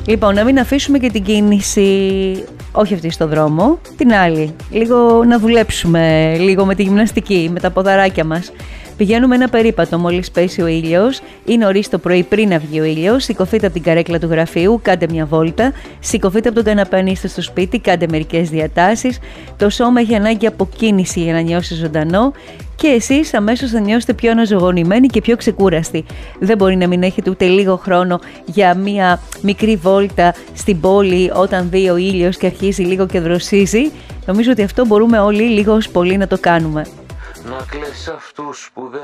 Λοιπόν, να μην αφήσουμε και την κίνηση, όχι αυτή στο δρόμο, την άλλη. Λίγο να δουλέψουμε, λίγο με τη γυμναστική, με τα ποδαράκια μας. Πηγαίνουμε ένα περίπατο μόλις πέσει ο ήλιος ή νωρίς το πρωί πριν να βγει ο ήλιος. Σηκωθείτε από την καρέκλα του γραφείου, κάντε μια βόλτα. Σηκωθείτε από τον καναπέ αν είστε στο σπίτι, κάντε μερικές διατάσεις. Το σώμα έχει ανάγκη από κίνηση για να νιώσει ζωντανό. Και εσείς αμέσως θα νιώσετε πιο αναζωογονημένοι και πιο ξεκούραστοι. Δεν μπορεί να μην έχετε ούτε λίγο χρόνο για μια μικρή βόλτα στην πόλη όταν δει ο ήλιος και αρχίζει λίγο και δροσίζει. Νομίζω ότι αυτό μπορούμε όλοι λίγο ως πολύ να το κάνουμε. Να κλαις αυτούς που δεν